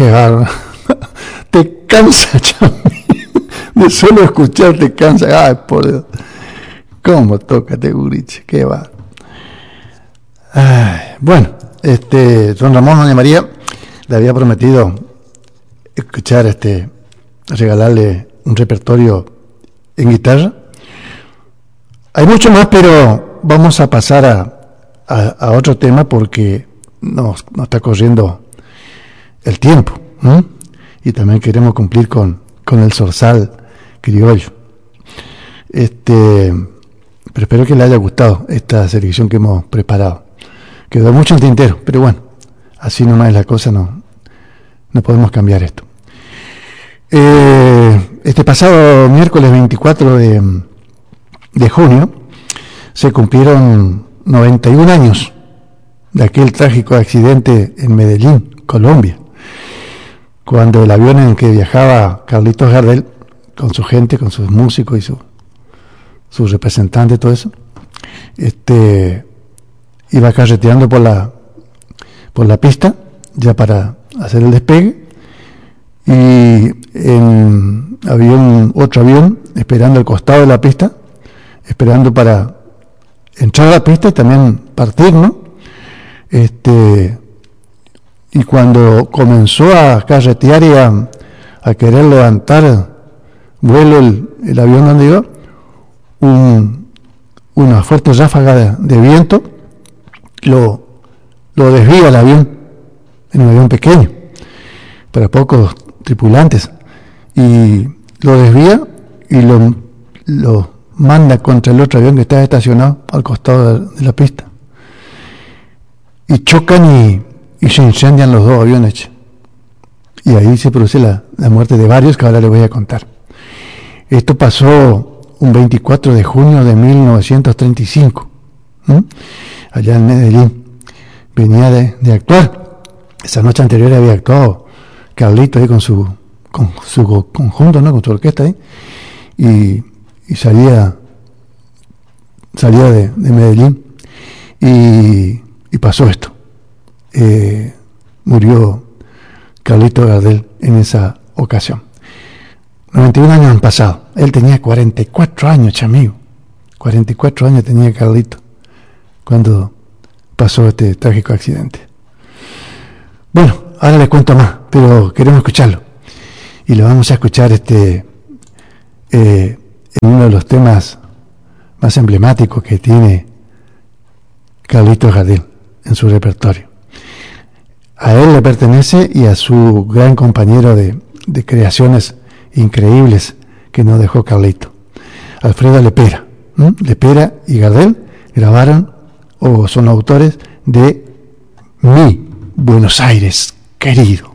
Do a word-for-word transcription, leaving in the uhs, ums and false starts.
qué bárbaro. Te cansa, Chami. De solo escuchar te cansa. Ay, por Dios. ¿Cómo toca este guriche? Qué va. Ay, bueno, este, don Ramón, doña María, le había prometido escuchar, este, regalarle un repertorio en guitarra. Hay mucho más, pero vamos a pasar a, a, a otro tema porque nos, nos está corriendo el tiempo, ¿eh? Y también queremos cumplir con, con el zorzal criollo. Este, pero espero que le haya gustado esta selección que hemos preparado. Quedó mucho en el tintero, pero bueno, así nomás es la cosa, no, no podemos cambiar esto. Eh, este pasado miércoles veinticuatro de, de junio se cumplieron noventa y un años de aquel trágico accidente en Medellín, Colombia, cuando el avión en el que viajaba Carlitos Gardel con su gente, con sus músicos y su, sus representantes, todo eso, este, iba carreteando por la por la pista ya para hacer el despegue, y en, había un, otro avión esperando al costado de la pista, esperando para entrar a la pista y también partir, ¿no? Este, y cuando comenzó a carretear y a, a querer levantar vuelo el, el avión donde iba, un, una fuerte ráfaga de, de viento lo, lo desvía el avión, en un avión pequeño, para pocos tripulantes, y lo desvía y lo, lo manda contra el otro avión que está estacionado al costado de, de la pista, y chocan y, y se incendian los dos aviones, y ahí se produce la, la muerte de varios que ahora les voy a contar. Esto pasó un veinticuatro de junio de mil novecientos treinta y cinco, ¿eh? allá en Medellín. Venía de, de actuar. Esa noche anterior había actuado Carlito ahí con su, con su conjunto, ¿no? Con su orquesta ahí, y, y salía salía de, de Medellín y, y pasó esto. Eh, murió Carlito Gardel en esa ocasión. noventa y un años han pasado. Él tenía cuarenta y cuatro años, chamigo. cuarenta y cuatro años tenía Carlito cuando pasó este trágico accidente. Bueno, ahora les cuento más, pero queremos escucharlo. Y lo vamos a escuchar este eh, en uno de los temas más emblemáticos que tiene Carlitos Gardel en su repertorio. A él le pertenece y a su gran compañero de, de creaciones increíbles que nos dejó Carlito, Alfredo Lepera. ¿Mm? Lepera y Gardel grabaron o son autores de Mi Buenos Aires querido.